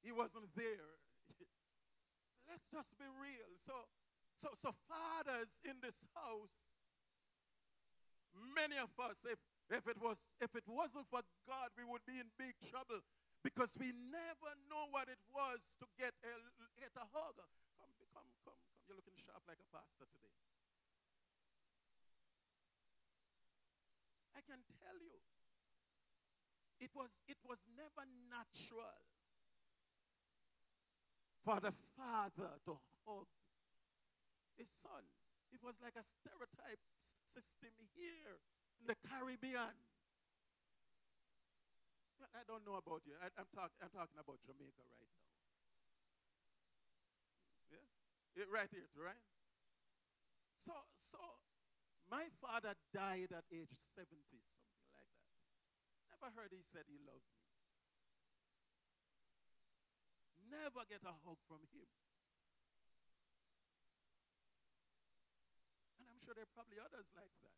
he wasn't there. Let's just be real. So fathers in this house, many of us, if it wasn't for God, we would be in big trouble because we never know what it was to get a hug. Come. You're looking sharp like a pastor today. I can tell you, it was never natural for the father to hug his son. It was like a stereotype system here in the Caribbean. I don't know about you. I'm talking about Jamaica right now. Yeah, right here, right? So my father died at age 70, something like that. Never heard he said he loved me. Never get a hug from him. And I'm sure there are probably others like that.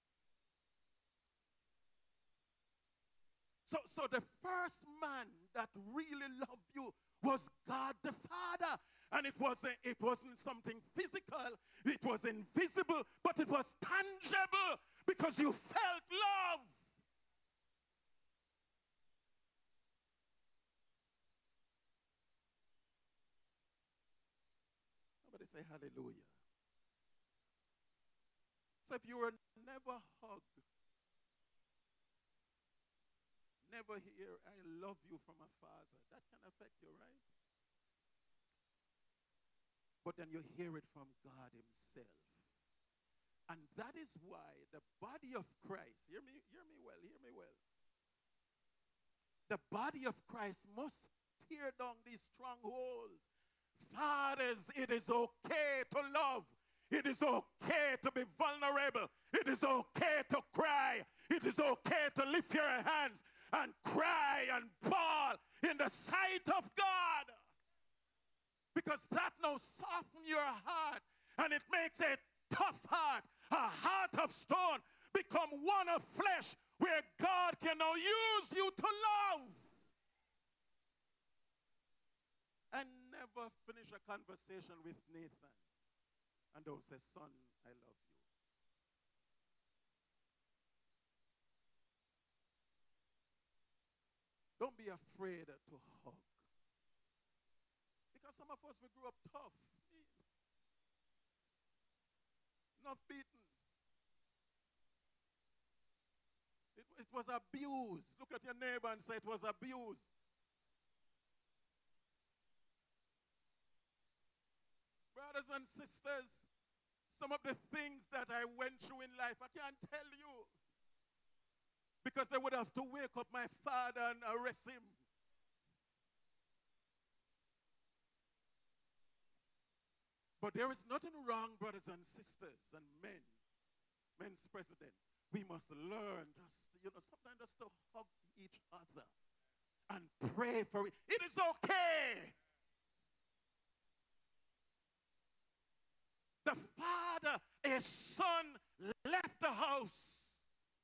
So the first man that really loved you was God the Father. And it wasn't something physical, it was invisible, but it was tangible because you felt love. Somebody say hallelujah. So if you were never hugged, never hear I love you from a father, that can affect you, right? But then you hear it from God himself. And that is why the body of Christ, hear me well. The body of Christ must tear down these strongholds. Fathers, it is okay to love. It is okay to be vulnerable. It is okay to cry. It is okay to lift your hands and cry and bawl in the sight of God. Because that now softens your heart and it makes a tough heart, a heart of stone, become one of flesh where God can now use you to love. I never finish a conversation with Nathan and don't say, son, I love you. Don't be afraid to hug. Because some of us, we grew up tough. Enough beaten. It was abuse. Look at your neighbor and say it was abuse. Brothers and sisters, some of the things that I went through in life, I can't tell you. Because they would have to wake up my father and arrest him. But there is nothing wrong, brothers and sisters and men's president. We must learn just, sometimes just to hug each other and pray for it. It is okay. The father, his son left the house.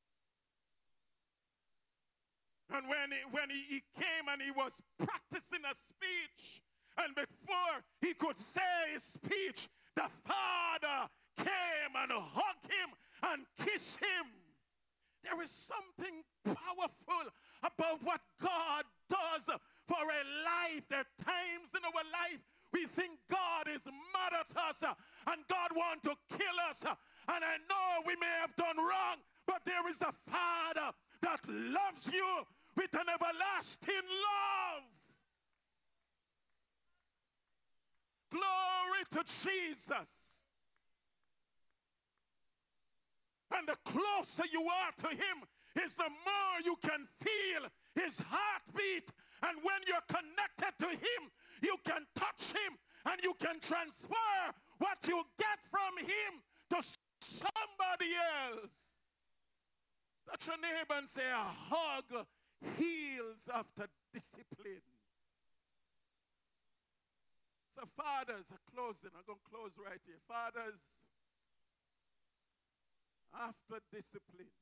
And when he came and he was practicing a speech, and before he could say his speech, the father came and hugged him and kissed him. There is something powerful about what God does for a life. There are times in our life we think God is mad at us and God wants to kill us. And I know we may have done wrong, but there is a Father that loves you with an everlasting love. Glory to Jesus. And the closer you are to him, is the more you can feel his heartbeat. And when you're connected to him, you can touch him and you can transfer what you get from him to somebody else. Touch your neighbor and say, a hug heals after discipline. So fathers, I'm going to close right here. Fathers, after discipline,